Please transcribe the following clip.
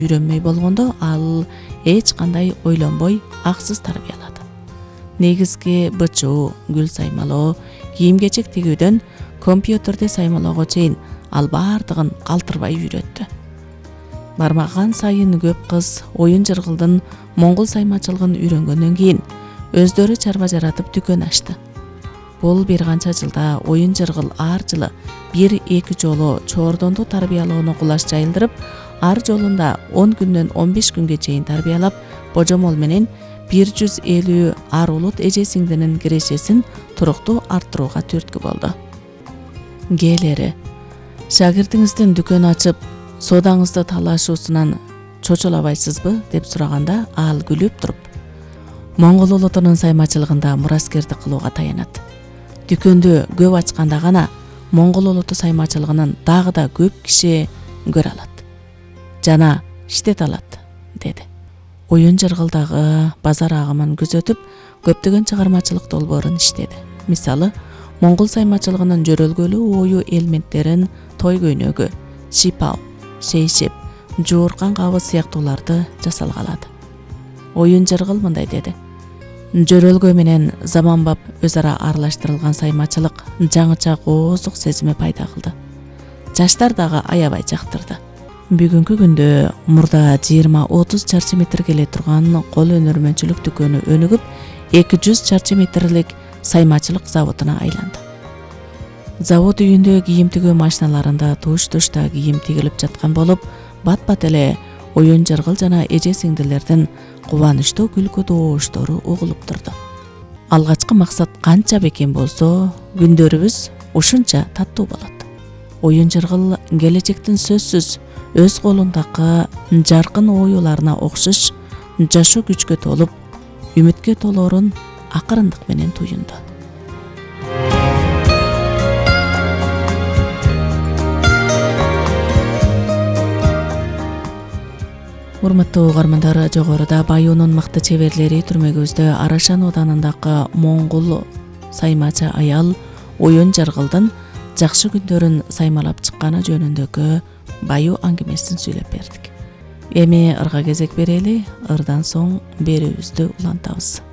үйрөнмөй болгондо ал эч кандай ойлонбой аксыз тарбиялады. Негизги бычуу, гүл саймалоо, кийим-кечек тигүүдөн компьютерди саймалоого чейин ал бардыгын калтырбай үйрөттү. Бармаган сайын көп кыз оюн жыргылдын моңгол саймачылыгын үйрөнгөндөн кийин өздөрү чарба жаратып дүкөн ачты. Бул бир канча жылда оюн жыргыл ар жылы 1-2 жолу чоордонду тарбиялоону кулаш жайылдырып, ар жолунда 10 күндөн 15 күнгө чейин тарбиялап, божомол менен 150 ар улут эже сиңдинин кирешесин туруктуу арттырууга түрткү болду. Келери, шагирдиңиздин дүкөн ачып, соодаңызды талашуусунан чочулабайсызбы деп сураганда ал күлүп туруп, моңгол улутунун саймачылыгында мураскердик кылууга таянат. Дүкөндү көп ачканда гана моңгол улуту саймачылыгынын дагы да көп киши көрө алат жана иштете алат, деди. Оюн жыргылдагы базар агымын күзөтүп, көптөгөн чыгармачылык долбоорун иштеди. Мисалы, моңгол саймачылыгынын жөрөлгөлүү ою элементтерин той көйнөгү, чипау, шейшеп, жууркан кабыз сыяктууларды жасалгалады. Оюн жыргыл мындай деди: жөрөлгө менен заманбап өз ара аралаштырылган саймачылык жаңыча коозук сезими пайда кылды. Жаштар дагы аябай жактырды. Бүгүнкү күндө мурда 20-30 чарчы метр келе турган кол өнөрмөнчүлүк дүкөнү өнүгүп, 200 чарчы метрлик саймачылык заводуна айланды. Завод үйүндө кийим тигүү машиналарында туш-тушта кийим тигилип жаткан болуп, бат-бат эле оюн жыргыл жана эже сиңдилердин кубанычтуу күлкү дооштору угулуп турду. Алгачкы максат канча бекем болсо, күндөрүбүз ушунча таттуу болот. Оюн жыргыл келечектин сөзсүз өз колундагы жаркын оюларына окшош жашоо күчкө толуп, үмүткө толоорун акырындык менен туюнду. Урматтуу угармандар, жогоруда Баюунун мыкты чеберлери түрмөгүбүздө Арашан оданындагы моңгол саймачы аял оюн жыргылдын жакшы күндөрүн саймалап чыкканы жөнүндөгү Баю аңгемесин сүйлөп бердик. Эми ырга кезек берели, ырдан соң берүүбүздү улантабыз.